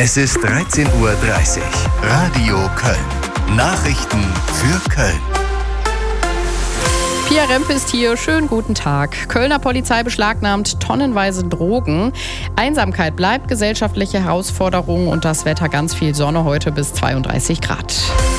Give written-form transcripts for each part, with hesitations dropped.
Es ist 13:30 Uhr. Radio Köln. Nachrichten für Köln. Pia Rempe ist hier. Schönen guten Tag. Kölner Polizei beschlagnahmt tonnenweise Drogen. Einsamkeit bleibt gesellschaftliche Herausforderung und das Wetter ganz viel Sonne heute bis 32 Grad.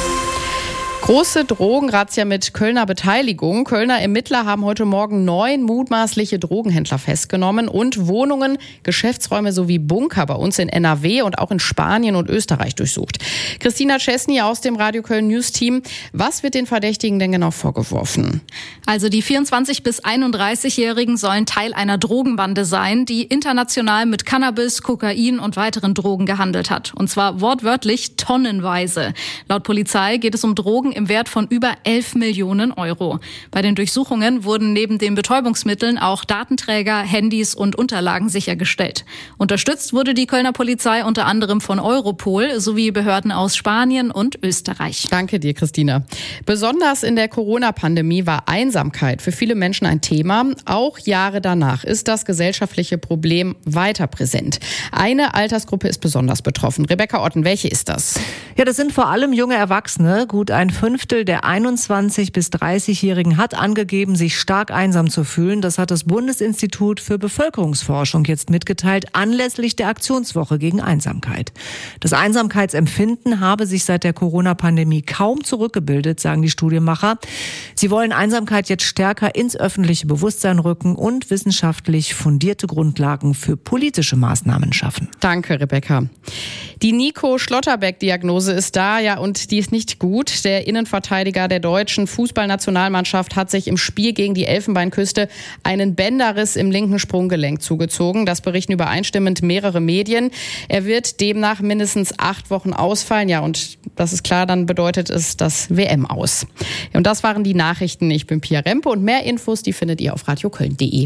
Große Drogenrazzia mit Kölner Beteiligung. Kölner Ermittler haben heute Morgen 9 mutmaßliche Drogenhändler festgenommen und Wohnungen, Geschäftsräume sowie Bunker bei uns in NRW und auch in Spanien und Österreich durchsucht. Christina Czesny aus dem Radio Köln News Team. Was wird den Verdächtigen denn genau vorgeworfen? Also die 24- bis 31-Jährigen sollen Teil einer Drogenbande sein, die international mit Cannabis, Kokain und weiteren Drogen gehandelt hat. Und zwar wortwörtlich tonnenweise. Laut Polizei geht es um Drogen im Wert von über 11 Millionen Euro. Bei den Durchsuchungen wurden neben den Betäubungsmitteln auch Datenträger, Handys und Unterlagen sichergestellt. Unterstützt wurde die Kölner Polizei unter anderem von Europol sowie Behörden aus Spanien und Österreich. Danke dir, Christina. Besonders in der Corona-Pandemie war Einsamkeit für viele Menschen ein Thema. Auch Jahre danach ist das gesellschaftliche Problem weiter präsent. Eine Altersgruppe ist besonders betroffen. Rebecca Otten, welche ist das? Ja, das sind vor allem junge Erwachsene. Gut ein Fünftel der 21- bis 30-Jährigen hat angegeben, sich stark einsam zu fühlen. Das hat das Bundesinstitut für Bevölkerungsforschung jetzt mitgeteilt, anlässlich der Aktionswoche gegen Einsamkeit. Das Einsamkeitsempfinden habe sich seit der Corona-Pandemie kaum zurückgebildet, sagen die Studienmacher. Sie wollen Einsamkeit jetzt stärker ins öffentliche Bewusstsein rücken und wissenschaftlich fundierte Grundlagen für politische Maßnahmen schaffen. Danke, Rebecca. Die Nico-Schlotterbeck-Diagnose ist da, ja, und die ist nicht gut. Der Innenverteidiger der deutschen Fußballnationalmannschaft hat sich im Spiel gegen die Elfenbeinküste einen Bänderriss im linken Sprunggelenk zugezogen. Das berichten übereinstimmend mehrere Medien. Er wird demnach mindestens 8 Wochen ausfallen. Ja, und das ist klar, dann bedeutet es das WM aus. Ja, und das waren die Nachrichten. Ich bin Pia Rempe und mehr Infos, die findet ihr auf radioköln.de.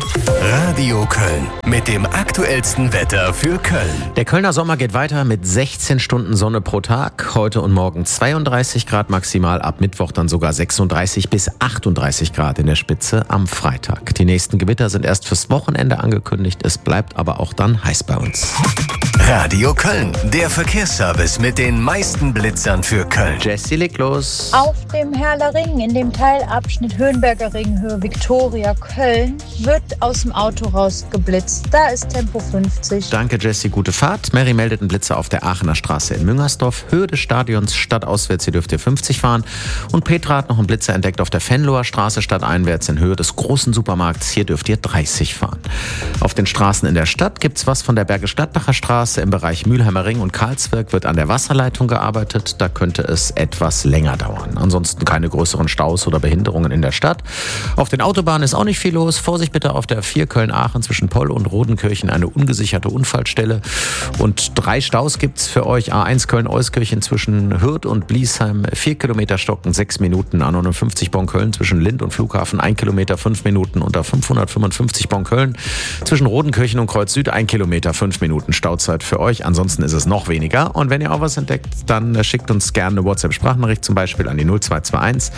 Radio Köln mit dem aktuellsten Wetter für Köln. Der Kölner Sommer geht weiter mit 16 Stunden Sonne pro Tag. Heute und morgen 32 Grad maximal, ab Mittwoch dann sogar 36 bis 38 Grad in der Spitze am Freitag. Die nächsten Gewitter sind erst fürs Wochenende angekündigt. Es bleibt aber auch dann heiß bei uns. Radio Köln, der Verkehrsservice mit den meisten Blitzern für Köln. Jessie, leg los. Auf dem Herrler Ring, in dem Teilabschnitt Höhenberger Ring, Höhe Viktoria, Köln, wird aus dem Auto rausgeblitzt. Da ist Tempo 50. Danke, Jessie, gute Fahrt. Mary meldet einen Blitzer auf der Aachener Straße in Müngersdorf. Höhe des Stadions stadtauswärts, hier dürft ihr 50 fahren. Und Petra hat noch einen Blitzer entdeckt auf der Venloer Straße stadteinwärts in Höhe des großen Supermarkts. Hier dürft ihr 30 fahren. Auf den Straßen in der Stadt gibt's was von der Berge-Stadtbacher Straße. Im Bereich Mülheimer Ring und Karlsberg wird an der Wasserleitung gearbeitet. Da könnte es etwas länger dauern. Ansonsten keine größeren Staus oder Behinderungen in der Stadt. Auf den Autobahnen ist auch nicht viel los. Vorsicht bitte auf der 4 Köln-Aachen zwischen Poll und Rodenkirchen, eine ungesicherte Unfallstelle. Und 3 Staus gibt's für euch. A1 Köln-Euskirchen zwischen Hürth und Bliesheim, 4 Kilometer stocken, 6 Minuten. A59 Bonn-Köln zwischen Lind und Flughafen, 1 Kilometer, 5 Minuten. Unter 555 Bonn-Köln zwischen Rodenkirchen und Kreuz Süd, 1 Kilometer, 5 Minuten Stauzeit für euch. Ansonsten ist es noch weniger. Und wenn ihr auch was entdeckt, dann schickt uns gerne eine WhatsApp-Sprachnachricht, zum Beispiel an die 0221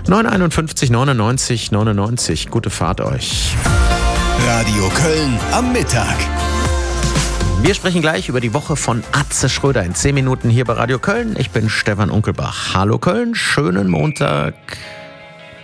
951 99 99. Gute Fahrt euch. Radio Köln am Mittag. Wir sprechen gleich über die Woche von Atze Schröder in 10 Minuten hier bei Radio Köln. Ich bin Stefan Unkelbach. Hallo Köln, schönen Montag.